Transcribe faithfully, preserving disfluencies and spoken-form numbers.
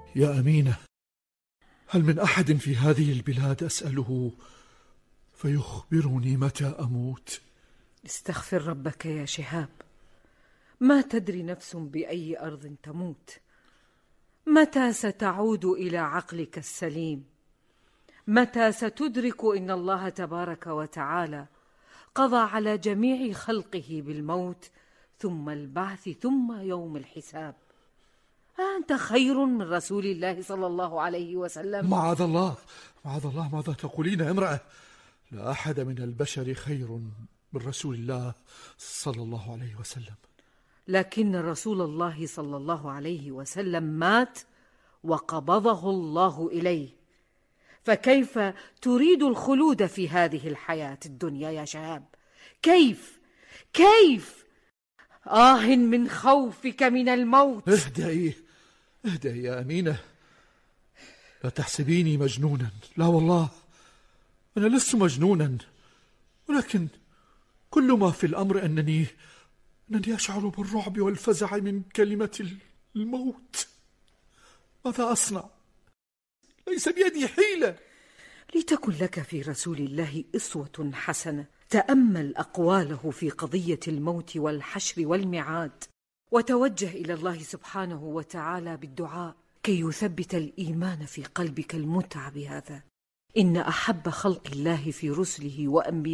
يا أمينة، هل من أحد في هذه البلاد أسأله فيخبرني متى أموت؟ استغفر ربك يا شهاب، ما تدري نفس بأي أرض تموت. متى ستعود إلى عقلك السليم؟ متى ستدرك إن الله تبارك وتعالى قضى على جميع خلقه بالموت ثم البعث ثم يوم الحساب؟ أنت خير من رسول الله صلى الله عليه وسلم؟ معاذ الله، معاذ الله، ماذا تقولين يا امرأة؟ لا أحد من البشر خير من رسول الله صلى الله عليه وسلم. لكن رسول الله صلى الله عليه وسلم مات وقبضه الله إليه، فكيف تريد الخلود في هذه الحياة الدنيا يا شهاب؟ كيف كيف آه من خوفك من الموت. اهدئي اهدئي يا أمينة، لا تحسبيني مجنونا، لا والله أنا لست مجنونا، ولكن كل ما في الأمر أنني أنني أشعر بالرعب والفزع من كلمة الموت. ماذا أصنع؟ ليس بيدي حيلة. لتكن لك في رسول الله أسوة حسنة. تأمل أقواله في قضية الموت والحشر والميعاد، وتوجه إلى الله سبحانه وتعالى بالدعاء كي يثبت الإيمان في قلبك المتعب هذا. إن أحب خلق الله في رسله وأنبيائه